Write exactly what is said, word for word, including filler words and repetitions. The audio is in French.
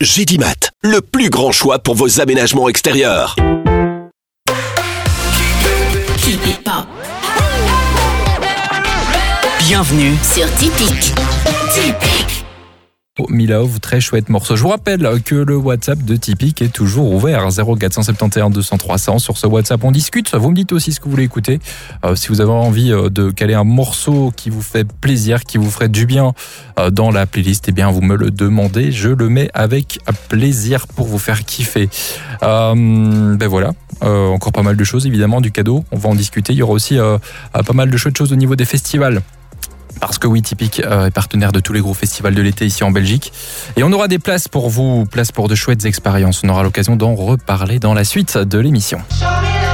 Gédimat, le plus grand choix pour vos aménagements extérieurs. Tipeee. Bienvenue sur Tipeee. Tipeee. Oh, Milove, très chouette morceau. Je vous rappelle que le WhatsApp de Tipeee est toujours ouvert, zéro quatre cent soixante-onze deux cent trois cents. Sur ce WhatsApp, on discute. Vous me dites aussi ce que vous voulez écouter. Euh, si vous avez envie de caler un morceau qui vous fait plaisir, qui vous ferait du bien euh, dans la playlist, eh bien, vous me le demandez. Je le mets avec plaisir pour vous faire kiffer. Euh, ben voilà. Euh, encore pas mal de choses, évidemment, du cadeau. On va en discuter. Il y aura aussi euh, pas mal de chouettes choses au niveau des festivals. Parce que oui, Tipeee est partenaire de tous les gros festivals de l'été ici en Belgique. Et on aura des places pour vous, places pour de chouettes expériences. On aura l'occasion d'en reparler dans la suite de l'émission.